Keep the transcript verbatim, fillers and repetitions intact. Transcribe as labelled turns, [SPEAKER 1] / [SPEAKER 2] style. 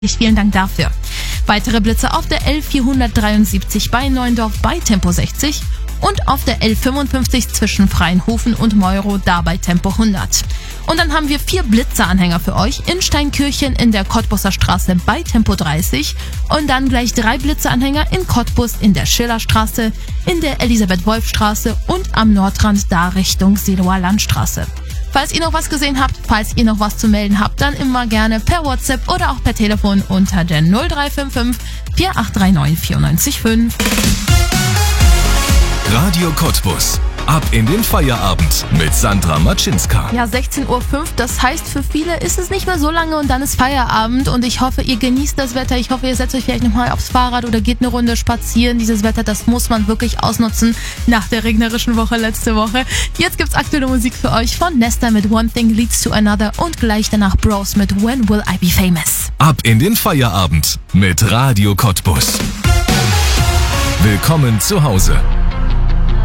[SPEAKER 1] Vielen Dank dafür. Weitere Blitze auf der L vierhundertdreiundsiebzig bei Neuendorf bei Tempo sechzig und auf der L fünfundfünfzig zwischen Freienhofen und Meuro da bei Tempo hundert. Und dann haben wir vier Blitzeranhänger für euch in Steinkirchen in der Cottbuser Straße bei Tempo dreißig und dann gleich drei Blitzeranhänger in Cottbus in der Schillerstraße, in der Elisabeth-Wolf-Straße und am Nordrand da Richtung Seeloer Landstraße. Falls ihr noch was gesehen habt, falls ihr noch was zu melden habt, dann immer gerne per WhatsApp oder auch per Telefon unter der null drei fünf fünf vier acht drei neun vier neun fünf.
[SPEAKER 2] Radio Cottbus. Ab in den Feierabend mit Sandra Matschinska.
[SPEAKER 1] Ja, sechzehn Uhr fünf, das heißt für viele ist es nicht mehr so lange und dann ist Feierabend und ich hoffe, ihr genießt das Wetter. Ich hoffe, ihr setzt euch vielleicht nochmal aufs Fahrrad oder geht eine Runde spazieren. Dieses Wetter, das muss man wirklich ausnutzen nach der regnerischen Woche letzte Woche. Jetzt gibt's aktuelle Musik für euch von Nesta mit One Thing Leads to Another und gleich danach Bros mit When Will I Be Famous.
[SPEAKER 2] Ab in den Feierabend mit Radio Cottbus. Willkommen zu Hause.